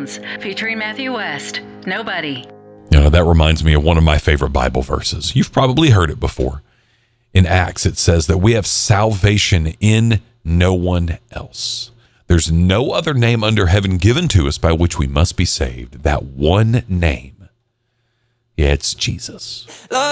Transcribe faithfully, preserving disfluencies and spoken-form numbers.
Sounds, featuring Matthew West. Nobody. You know, that reminds me of one of my favorite Bible verses. You've probably heard it before. In Acts, it says that we have salvation in no one else. There's no other name under heaven given to us by which we must be saved. That one name. Yeah, it's Jesus.